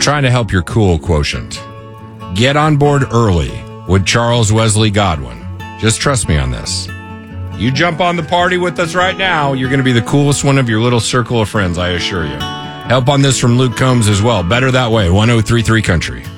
trying to help your cool quotient. Get on board early with Charles Wesley Godwin. Just trust me on this. You jump on the party with us right now, you're going to be the coolest one of your little circle of friends, I assure you. Help on this from Luke Combs as well. Better that way, 1033 Country.